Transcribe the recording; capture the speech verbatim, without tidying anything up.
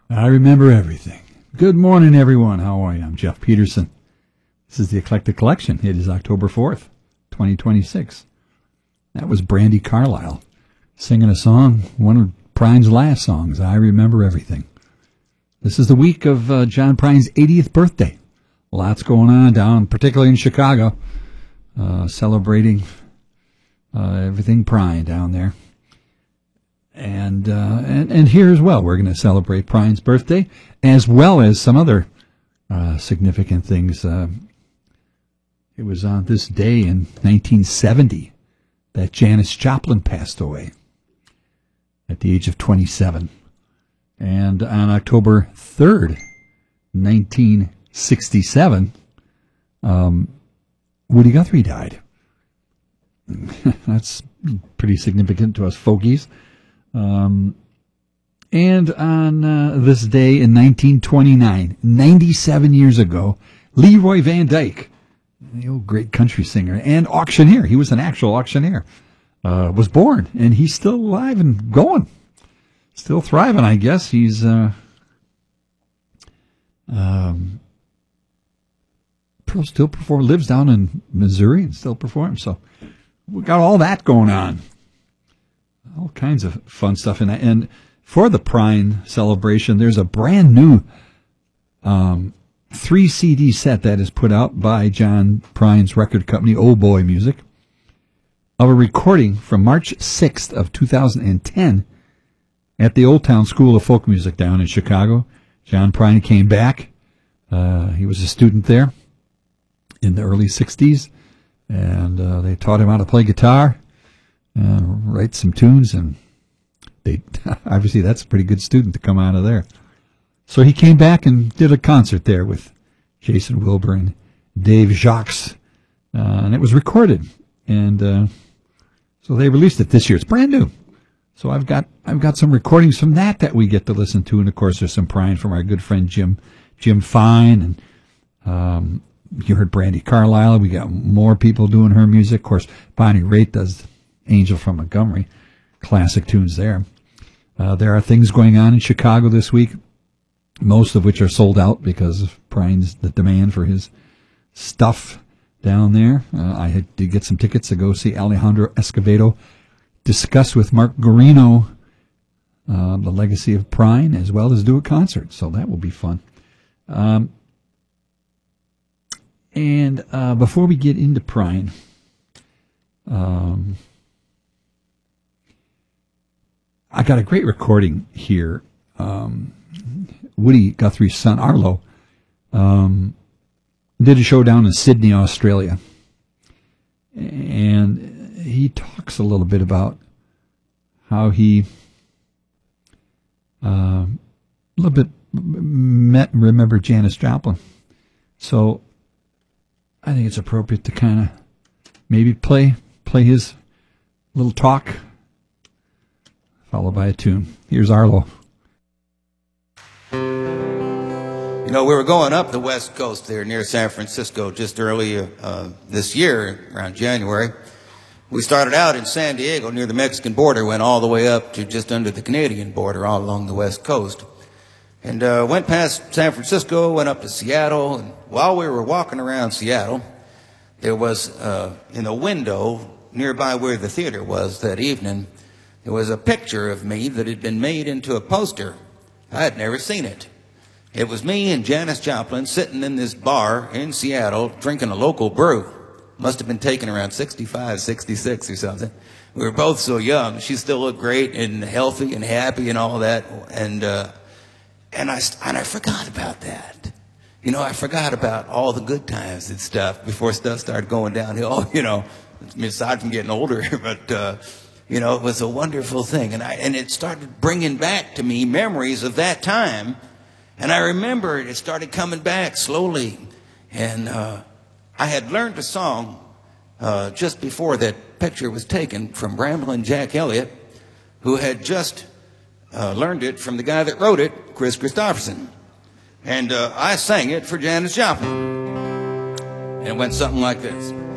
I remember everything. Good morning, everyone. How are you? I'm Jeff Peterson. This is the Eclectic Collection. It is October fourth, twenty twenty-six. That was Brandi Carlile singing a song, one of Prine's last songs, I Remember Everything. This is the week of uh, John Prine's eightieth birthday. Lots going on down, particularly in Chicago, uh, celebrating uh, everything Prine down there. And, uh, and and here as well, we're going to celebrate Prine's birthday, as well as some other uh, significant things. Uh, it was on this day in nineteen seventy that Janis Joplin passed away at the age of twenty-seven. And on October third, nineteen sixty-seven, um, Woody Guthrie died. That's pretty significant to us folkies. Um, and on uh, this day in nineteen twenty-nine, ninety-seven years ago, Leroy Van Dyke, the old great country singer and auctioneer, he was an actual auctioneer, uh, was born, and he's still alive and going, still thriving, I guess. He's uh, um, still perform, lives down in Missouri and still performs. So we got all that going on. All kinds of fun stuff in that. And for the Prine celebration, there's a brand new um, three C D set that is put out by John Prine's record company, Oh Boy Music, of a recording from March sixth of two thousand ten at the Old Town School of Folk Music down in Chicago. John Prine came back. Uh, he was a student there in the early sixties, and uh, they taught him how to play guitar. Uh, write some tunes, and they obviously that's a pretty good student to come out of there. So he came back and did a concert there with Jason Wilbur and Dave Jacques, uh, and it was recorded, and uh, so they released it this year. It's brand new. So I've got I've got some recordings from that that we get to listen to, and of course there's some Prine from our good friend Jim Jim Fine, and um, you heard Brandi Carlile. We got more people doing her music. Of course, Bonnie Raitt does Angel from Montgomery, classic tunes there. Uh, there are things going on in Chicago this week, most of which are sold out because of Prine's the demand for his stuff down there. Uh, I had to get some tickets to go see Alejandro Escovedo discuss with Mark Guarino uh, the legacy of Prine, as well as do a concert, so that will be fun. Um, and uh, before we get into Prine, um, I got a great recording here. Um, Woody Guthrie's son, Arlo, um, did a show down in Sydney, Australia. And he talks a little bit about how he uh, a little bit met and remembered Janis Joplin. So I think it's appropriate to kind of maybe play play his little talk, followed by a tune. Here's Arlo. You know, we were going up the West Coast there near San Francisco just early uh, this year, around January. We started out in San Diego near the Mexican border, went all the way up to just under the Canadian border, all along the West Coast. And uh, went past San Francisco, went up to Seattle. And while we were walking around Seattle, there was, uh, in a window nearby where the theater was that evening, there was a picture of me that had been made into a poster. I had never seen it. It was me and Janis Joplin sitting in this bar in Seattle drinking a local brew. Must have been taken around sixty-five, sixty-six or something. We were both so young. She still looked great and healthy and happy and all that. And uh, and I and I forgot about that. You know, I forgot about all the good times and stuff before stuff started going downhill. You know, aside from getting older, but. Uh, You know, it was a wonderful thing. And I, and it started bringing back to me memories of that time. And I remember it started coming back slowly. And uh, I had learned a song uh, just before that picture was taken from Ramblin' Jack Elliott, who had just uh, learned it from the guy that wrote it, Chris Christopherson. And uh, I sang it for Janis Joplin. And it went something like this.